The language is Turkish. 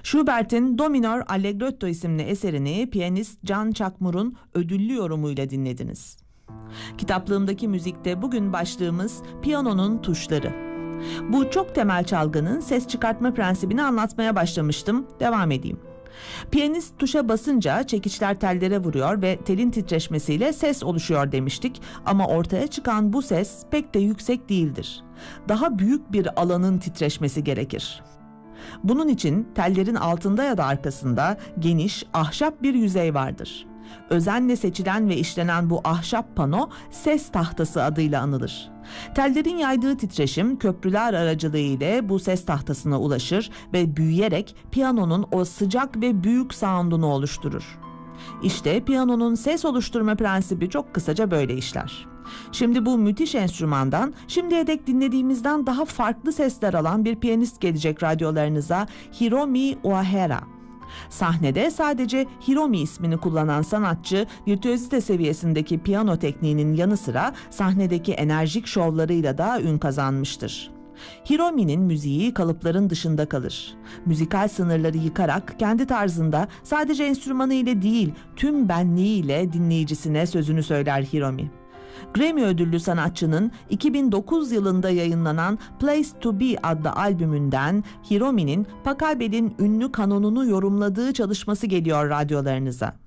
Schubert'in Do minör allegretto isimli eserini piyanist Can Çakmur'un ödüllü yorumuyla dinlediniz. Kitaplığımdaki müzikte bugün başlığımız piyanonun tuşları. Bu çok temel çalgının ses çıkartma prensibini anlatmaya başlamıştım. Devam edeyim. Piyanist tuşa basınca çekiçler tellere vuruyor ve telin titreşmesiyle ses oluşuyor demiştik ama ortaya çıkan bu ses pek de yüksek değildir. Daha büyük bir alanın titreşmesi gerekir. Bunun için tellerin altında ya da arkasında geniş ahşap bir yüzey vardır. Özenle seçilen ve işlenen bu ahşap pano ses tahtası adıyla anılır. Tellerin yaydığı titreşim köprüler aracılığıyla bu ses tahtasına ulaşır ve büyüyerek piyanonun o sıcak ve büyük sound'unu oluşturur. İşte piyanonun ses oluşturma prensibi çok kısaca böyle işler. Şimdi bu müthiş enstrümandan şimdiye dek dinlediğimizden daha farklı sesler alan bir piyanist gelecek radyolarınıza, Hiromi Uehara. Sahnede sadece Hiromi ismini kullanan sanatçı, virtüözite seviyesindeki piyano tekniğinin yanı sıra sahnedeki enerjik şovlarıyla da ün kazanmıştır. Hiromi'nin müziği kalıpların dışında kalır. Müzikal sınırları yıkarak kendi tarzında sadece enstrümanı ile değil, tüm benliğiyle dinleyicisine sözünü söyler Hiromi. Grammy ödüllü sanatçının 2009 yılında yayınlanan Place to Be adlı albümünden Hiromi'nin Pachelbel'in ünlü kanonunu yorumladığı çalışması geliyor radyolarınıza.